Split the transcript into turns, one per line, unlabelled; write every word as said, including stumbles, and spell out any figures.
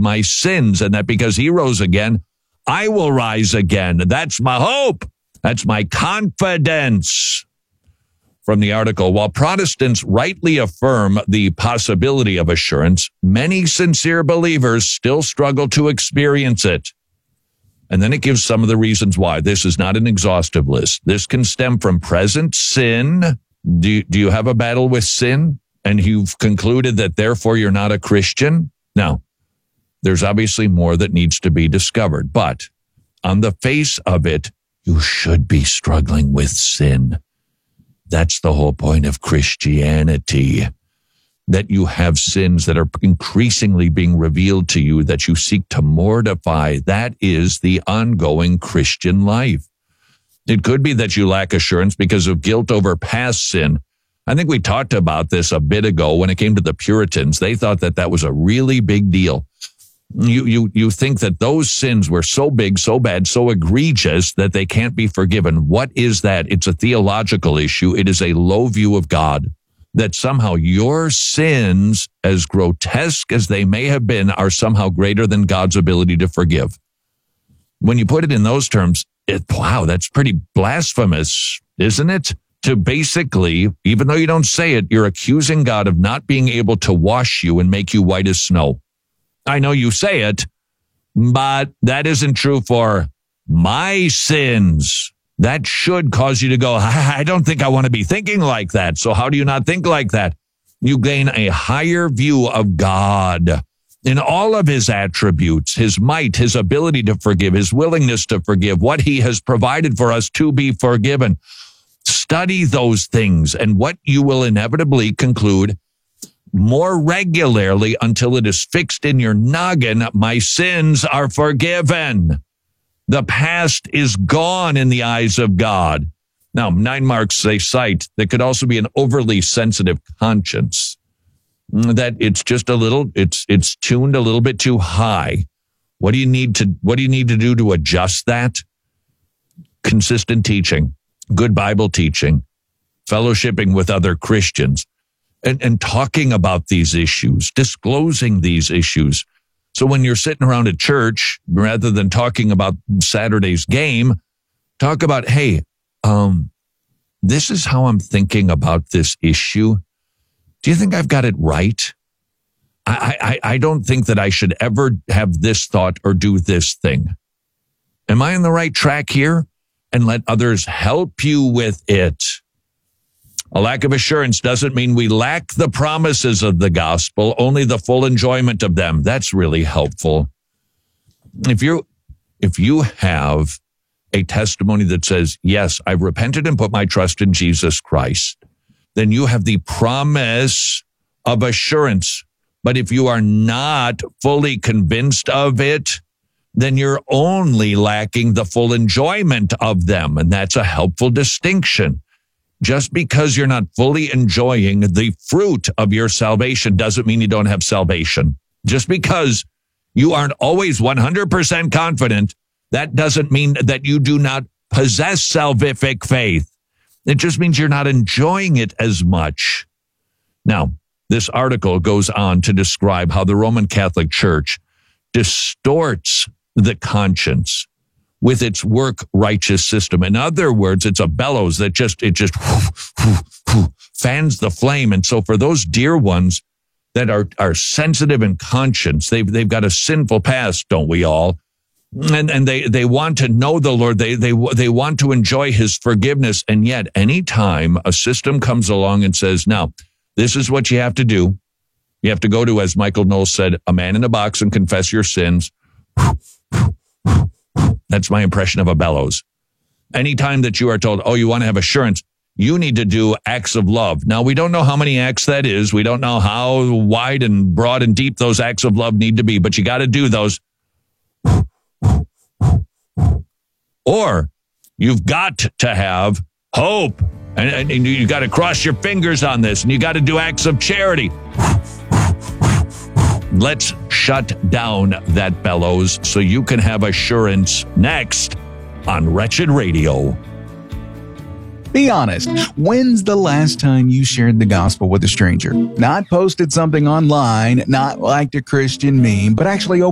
my sins, and that because he rose again, I will rise again. That's my hope. That's my confidence. From the article, while Protestants rightly affirm the possibility of assurance, many sincere believers still struggle to experience it. And then it gives some of the reasons why. This is not an exhaustive list. This can stem from present sin. Do you, do you have a battle with sin? And you've concluded that therefore you're not a Christian? No. There's obviously more that needs to be discovered. But on the face of it, you should be struggling with sin. That's the whole point of Christianity, that you have sins that are increasingly being revealed to you that you seek to mortify. That is the ongoing Christian life. It could be that you lack assurance because of guilt over past sin. I think we talked about this a bit ago when it came to the Puritans. They thought that that was a really big deal. You, you, you think that those sins were so big, so bad, so egregious that they can't be forgiven. What is that? It's a theological issue. It is a low view of God, that somehow your sins, as grotesque as they may have been, are somehow greater than God's ability to forgive. When you put it in those terms, it, wow, that's pretty blasphemous, isn't it? To basically, even though you don't say it, you're accusing God of not being able to wash you and make you white as snow. I know you say it, but that isn't true for my sins. That should cause you to go, I don't think I want to be thinking like that. So how do you not think like that? You gain a higher view of God in all of his attributes, his might, his ability to forgive, his willingness to forgive, what he has provided for us to be forgiven. Study those things, and what you will inevitably conclude more regularly until it is fixed in your noggin, my sins are forgiven. The past is gone in the eyes of God. Now, nine marks they cite that could also be an overly sensitive conscience, that it's just a little, it's it's tuned a little bit too high. What do you need to, what do you need to do to adjust that? Consistent teaching, good Bible teaching, fellowshipping with other Christians, and, and talking about these issues, disclosing these issues. So when you're sitting around at church, rather than talking about Saturday's game, talk about, hey, um, this is how I'm thinking about this issue. Do you think I've got it right? I, I, I don't think that I should ever have this thought or do this thing. Am I on the right track here? And let others help you with it. A lack of assurance doesn't mean we lack the promises of the gospel, only the full enjoyment of them. That's really helpful. If you if you have a testimony that says, yes, I've repented and put my trust in Jesus Christ, then you have the promise of assurance. But if you are not fully convinced of it, then you're only lacking the full enjoyment of them. And that's a helpful distinction. Just because you're not fully enjoying the fruit of your salvation doesn't mean you don't have salvation. Just because you aren't always one hundred percent confident, that doesn't mean that you do not possess salvific faith. It just means you're not enjoying it as much. Now, this article goes on to describe how the Roman Catholic Church distorts the conscience with its work righteous system. In other words, it's a bellows that just, it just whoo, whoo, whoo, fans the flame. And so for those dear ones that are, are sensitive in conscience, they've, they've got a sinful past, don't we all? And, and they, they want to know the Lord. They, they, they want to enjoy his forgiveness. And yet anytime a system comes along and says, now, this is what you have to do. You have to go to, as Michael Knowles said, a man in a box and confess your sins. That's my impression of a bellows. Anytime that you are told, oh, you want to have assurance, you need to do acts of love. Now, we don't know how many acts that is. We don't know how wide and broad and deep those acts of love need to be, but you got to do those. Or you've got to have hope. And, and you got to cross your fingers on this, and you got to do acts of charity. Let's shut down that bellows so you can have assurance next on Wretched Radio.
Be honest. When's the last time you shared the gospel with a stranger? Not posted something online, not liked a Christian meme, but actually